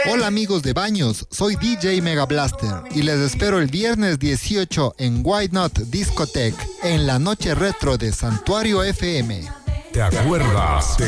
Hola amigos de Baños, soy DJ Mega Blaster y les espero el viernes 18 en Why Not Discotech en la noche retro de Santuario FM. ¿Te acuerdas de